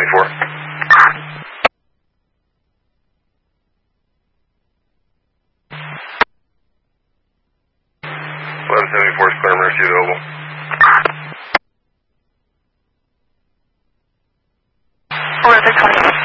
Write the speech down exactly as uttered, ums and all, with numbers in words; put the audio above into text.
seventy-four. eleven seventy-four is clear, emergency available. eleven twenty.